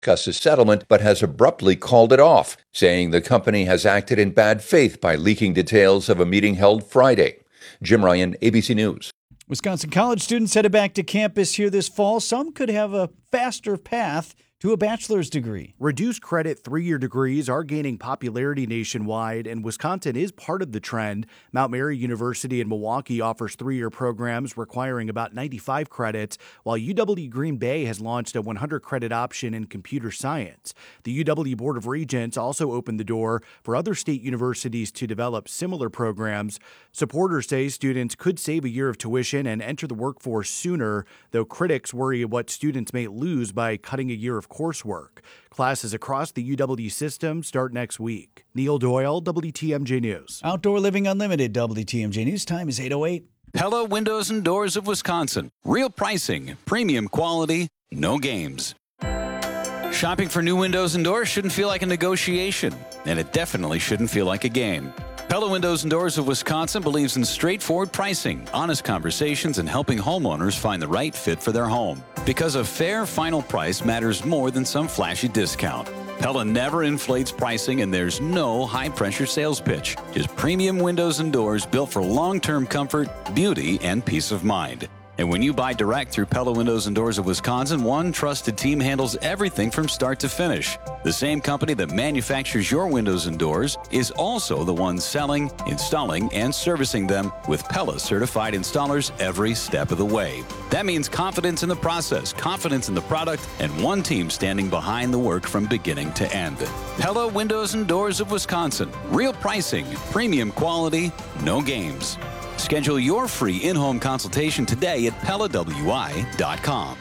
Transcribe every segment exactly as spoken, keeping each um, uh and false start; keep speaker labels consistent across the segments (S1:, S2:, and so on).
S1: discuss a settlement, but has abruptly called it off, saying the company has acted in bad faith by leaking details of a meeting held Friday. Jim Ryan, A B C News.
S2: Wisconsin college students headed back to campus here this fall. Some could have a faster path to a bachelor's degree.
S3: Reduced credit three-year degrees are gaining popularity nationwide, and Wisconsin is part of the trend. Mount Mary University in Milwaukee offers three-year programs requiring about ninety-five credits, while U W Green Bay has launched a one hundred credit option in computer science. The U W Board of Regents also opened the door for other state universities to develop similar programs. Supporters say students could save a year of tuition and enter the workforce sooner, though critics worry what students may lose by cutting a year of coursework. Classes across the U W system start next week. Neil Doyle, W T M J News.
S2: Outdoor Living Unlimited, W T M J News. Time is eight oh eight.
S4: Pella Windows and Doors of Wisconsin. Real pricing, premium quality, no games. Shopping for new windows and doors shouldn't feel like a negotiation, and it definitely shouldn't feel like a game. Pella Windows and Doors of Wisconsin believes in straightforward pricing, honest conversations, and helping homeowners find the right fit for their home. Because a fair final price matters more than some flashy discount. Pella never inflates pricing, and there's no high-pressure sales pitch. Just premium windows and doors built for long-term comfort, beauty, and peace of mind. And when you buy direct through Pella Windows and Doors of Wisconsin, one trusted team handles everything from start to finish. The same company that manufactures your windows and doors is also the one selling, installing, and servicing them with Pella certified installers every step of the way. That means confidence in the process, confidence in the product, and one team standing behind the work from beginning to end. Pella Windows and Doors of Wisconsin. Real pricing, premium quality, no games. Schedule your free in-home consultation today at Pella W I dot com.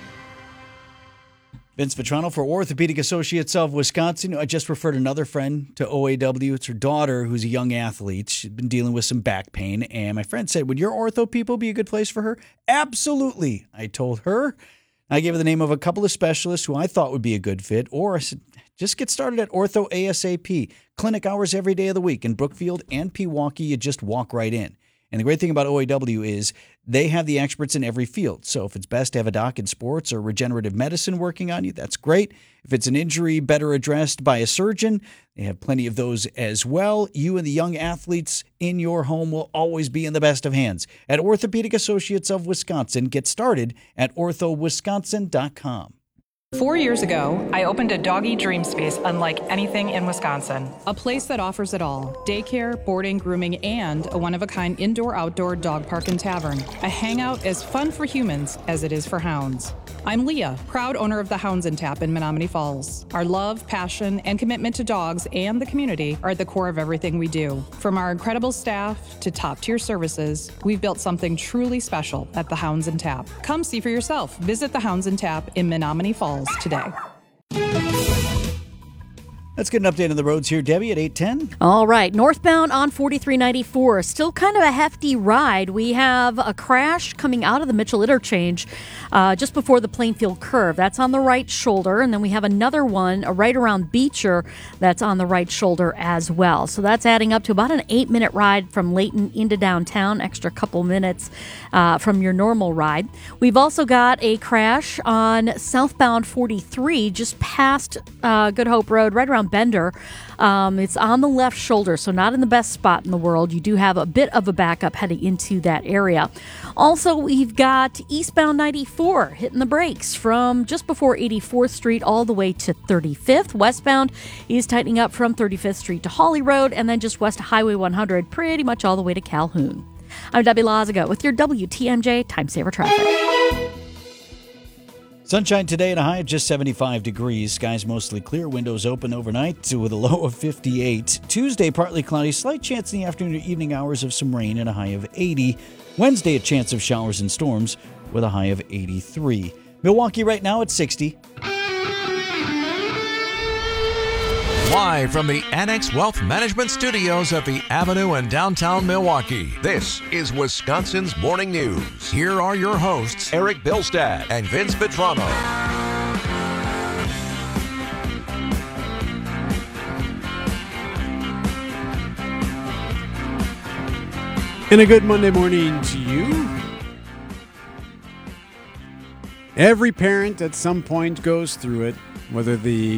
S2: Vince Vetrano for Orthopedic Associates of Wisconsin. I just referred another friend to O A W. It's her daughter, who's a young athlete. She's been dealing with some back pain. And my friend said, would your ortho people be a good place for her? Absolutely. I told her. I gave her the name of a couple of specialists who I thought would be a good fit. Or I said, just get started at Ortho ASAP. Clinic hours every day of the week in Brookfield and Pewaukee. You just walk right in. And the great thing about O A W is they have the experts in every field. So if it's best to have a doc in sports or regenerative medicine working on you, that's great. If it's an injury better addressed by a surgeon, they have plenty of those as well. You and the young athletes in your home will always be in the best of hands. At Orthopedic Associates of Wisconsin, get started at ortho wisconsin dot com.
S5: Four years ago, I opened a doggy dream space unlike anything in Wisconsin. A place that offers it all: daycare, boarding, grooming, and a one-of-a-kind indoor-outdoor dog park and tavern. A hangout as fun for humans as it is for hounds. I'm Leah, proud owner of the Hounds and Tap in Menominee Falls. Our love, passion, and commitment to dogs and the community are at the core of everything we do. From our incredible staff to top-tier services, we've built something truly special at the Hounds and Tap. Come see for yourself. Visit the Hounds and Tap in Menominee Falls today.
S2: Let's get an update on the roads here, Debbie, at eight ten.
S6: All right. Northbound on forty-three ninety-four. Still kind of a hefty ride. We have a crash coming out of the Mitchell interchange uh, just before the Plainfield curve. That's on the right shoulder. And then we have another one uh, right around Beecher that's on the right shoulder as well. So that's adding up to about an eight-minute ride from Layton into downtown, extra couple minutes uh, from your normal ride. We've also got a crash on southbound forty-three just past uh, Good Hope Road, right around Bender. Um, it's on the left shoulder, so not in the best spot in the world. You do have a bit of a backup heading into that area. Also, we've got eastbound ninety-four hitting the brakes from just before eighty-fourth Street all the way to thirty-fifth. Westbound is tightening up from thirty-fifth Street to Holly Road, and then just west of Highway one hundred, pretty much all the way to Calhoun. I'm Debbie Lazaga with your W T M J Time Saver Traffic.
S2: Sunshine today at a high of just seventy-five degrees. Skies mostly clear. Windows open overnight with a low of fifty-eight. Tuesday, partly cloudy. Slight chance in the afternoon or evening hours of some rain and a high of eighty. Wednesday, a chance of showers and storms with a high of eighty-three. Milwaukee right now at sixty.
S7: Live from the Annex Wealth Management Studios at the Avenue in downtown Milwaukee, this is Wisconsin's Morning News. Here are your hosts, Eric Bilstad and Vince Vetrano.
S8: And a good Monday morning to you. Every parent at some point goes through it, whether the